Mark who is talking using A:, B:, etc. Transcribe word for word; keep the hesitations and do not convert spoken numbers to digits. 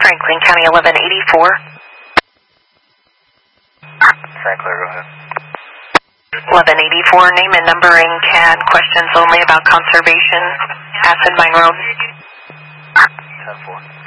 A: Franklin County eleven eighty-four.
B: Franklin, go ahead.
A: eleven eighty-four, name and numbering C A D, questions only about conservation, Acid Mine Road.
B: ten four.